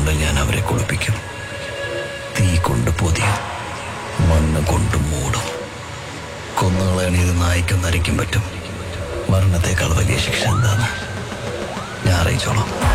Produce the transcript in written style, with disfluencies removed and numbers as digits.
കൊണ്ട് ഞാൻ അവരെ കുളിപ്പിക്കും. തീ കൊണ്ട് പൊതിയും, മണ്ണ് കൊണ്ട് മൂടും. കൊന്നുകളയാൻ ഇത് നായ്ക്കും നരയ്ക്കും പറ്റും. മരണത്തേക്കാൾ വലിയ ശിക്ഷ എന്താണ്? ഞാൻ അറിയിച്ചോളാം.